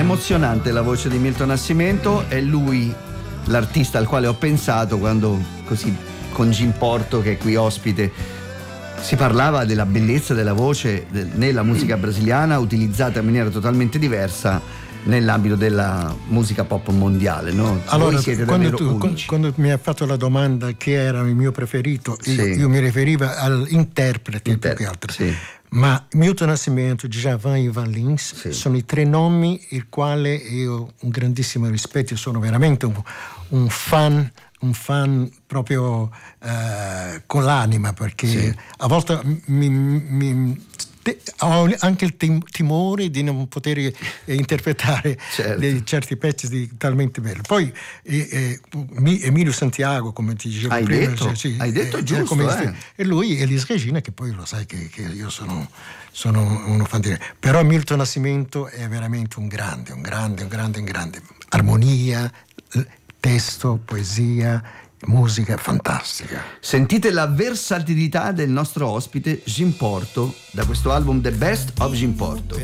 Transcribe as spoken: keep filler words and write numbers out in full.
Emozionante la voce di Milton Nascimento, è lui l'artista al quale ho pensato quando, così, con Jim Porto, che è qui ospite, si parlava della bellezza della voce nella musica brasiliana utilizzata in maniera totalmente diversa nell'ambito della musica pop mondiale, no? Allora, Voi siete quando, davvero tu, unici. quando mi hai fatto la domanda chi era il mio preferito, Sì. io, io mi riferivo all'interprete Inter- più che altro. sì. Ma Milton Nascimento, Djavan e Van Lins Sì. sono i tre nomi il quale io ho un grandissimo rispetto, io sono veramente un, un fan un fan proprio eh, con l'anima, perché Sì. a volte mi, mi te, ho anche il tim- timore di non poter eh, interpretare Certo. dei certi pezzi di, talmente belli. Poi eh, eh, Emilio Santiago, come ti dicevo Hai prima, detto, cioè, sì, hai detto eh, giusto, come- eh. e lui Elis Regina, che poi lo sai che, che io sono, sono uno fan di, però Milton Nascimento è veramente un grande, un grande, un grande, un grande. Armonia, testo, poesia, musica fantastica. Sentite la versatilità del nostro ospite Jim Porto da questo album The Best of Jim Porto.